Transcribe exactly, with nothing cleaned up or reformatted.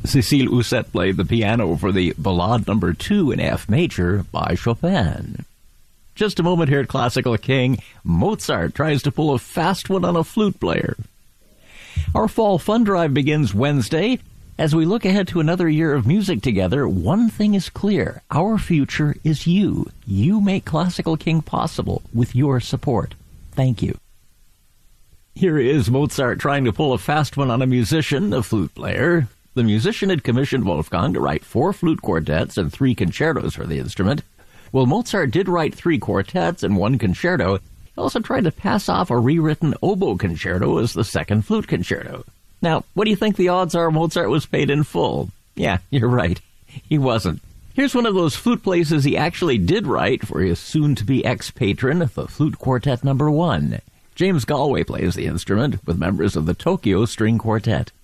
Cécile Housset played the piano for the Ballade Number two in F major by Chopin. Just a moment here at Classical King. Mozart tries to pull a fast one on a flute player. Our fall fund drive begins Wednesday. As we look ahead to another year of music together, one thing is clear. Our future is you. You make Classical King possible with your support. Thank you. Here is Mozart trying to pull a fast one on a musician, a flute player. The musician had commissioned Wolfgang to write four flute quartets and three concertos for the instrument. Well, Mozart did write three quartets and one concerto. He also tried to pass off a rewritten oboe concerto as the second flute concerto. Now, what do you think the odds are Mozart was paid in full? Yeah, you're right. He wasn't. Here's one of those flute places he actually did write for his soon-to-be ex-patron, the Flute Quartet Number One. James Galway plays the instrument with members of the Tokyo String Quartet.